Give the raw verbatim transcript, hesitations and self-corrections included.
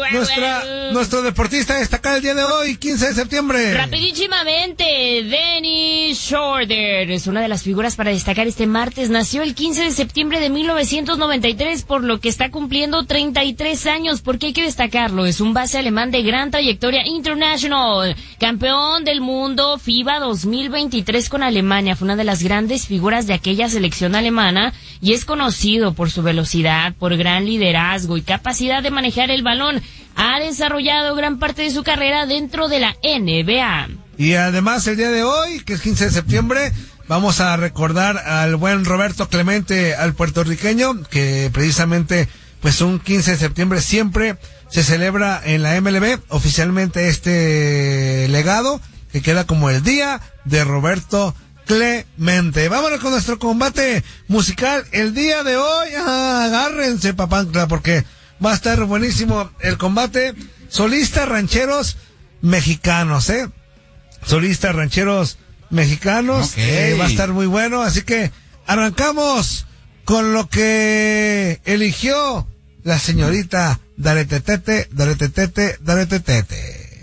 nuestra, nuestro deportista destacado el día de hoy, quince de septiembre. Rapidísimamente, Dennis Schroeder es una de las figuras para destacar este martes. Nació el quince de septiembre de mil novecientos noventa y tres, por lo que está cumpliendo treinta y tres años. ¿Por qué hay que destacarlo? Es un base alemán de gran trayectoria international, campeón del mundo FIBA dos mil veintitrés con Alemania. Fue una de las grandes figuras de aquella selección alemana y es conocido por su velocidad, por gran liderazgo y capacidad de manejar el balón. Ha desarrollado gran parte de su carrera dentro de la N B A. Y además el día de hoy, que es quince de septiembre, vamos a recordar al buen Roberto Clemente, al puertorriqueño, que precisamente pues un quince de septiembre siempre se celebra en la M L B oficialmente este legado, que queda como el día de Roberto Clemente. Vámonos con nuestro combate musical el día de hoy. Ah, agárrense, papancla, porque va a estar buenísimo el combate. Solistas rancheros mexicanos, ¿eh? Solistas rancheros mexicanos. Okay. Eh, va a estar muy bueno, así que arrancamos con lo que eligió la señorita Daretetete, Daretetete, Daretetete.